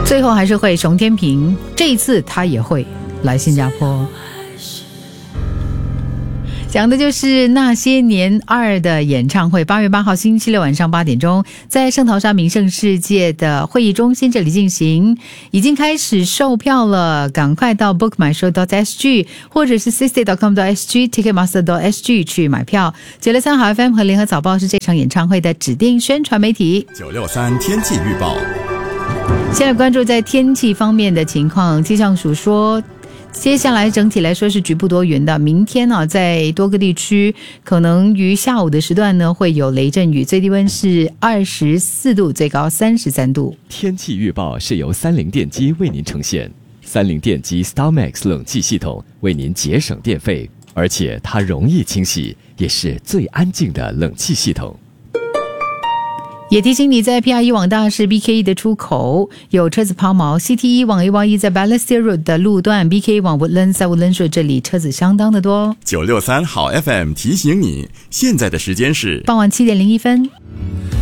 最后还是会熊天平，这一次他也会来新加坡。讲的就是那些年2的演唱会，8月8号星期六晚上8点钟，在圣淘沙名胜世界的会议中心这里进行，已经开始售票了，赶快到 bookmyshow.sg 或者是 60.com.sg ticketmaster.sg 去买票。963好 FM 和联合早报是这场演唱会的指定宣传媒体。 963天气预报。 现在关注在天气方面的情况，气象署说接下来整体来说是局部多云的，明天在多个地区可能于下午的时段呢会有雷阵雨，最低温是24度，最高33度。 天气预报是由30电机为您呈现，30电机 StarMax 冷气系统为您节省电费，而且它容易清洗，也是最安静的冷气系统。 也提醒你，在 PRE 往大市 BKE 的出口有车子抛锚， CT1 往 AYE 在 Balestier Road 的路段， BKE 往 Woodlands 在 Woodlands Road 这里车子相当的多。 963好 FM 提醒你，现在的时间是傍晚7点01分。